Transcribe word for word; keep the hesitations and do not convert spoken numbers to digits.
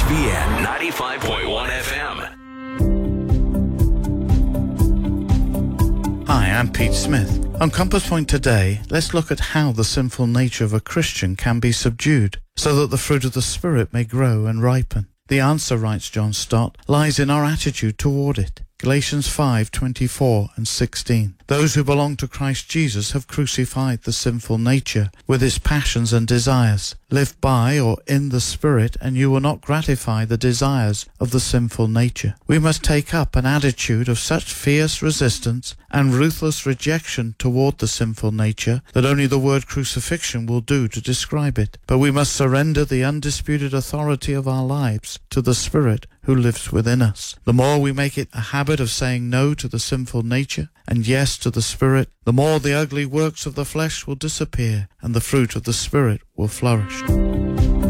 B N ninety-five point one F M. Hi, I'm Pete Smith. On Compass Point today, let's look at how the sinful nature of a Christian can be subdued so that the fruit of the Spirit may grow and ripen. The answer, writes John Stott, lies in our attitude toward it. Galatians five twenty-four and sixteen. Those who belong to Christ Jesus have crucified the sinful nature with its passions and desires. Live by or in the Spirit, and you will not gratify the desires of the sinful nature. We must take up an attitude of such fierce resistance and ruthless rejection toward the sinful nature that only the word crucifixion will do to describe it. But we must surrender the undisputed authority of our lives to the Spirit who lives within us. The more we make it a habit of saying no to the sinful nature and yes to the Spirit, the more the ugly works of the flesh will disappear and the fruit of the Spirit will flourish.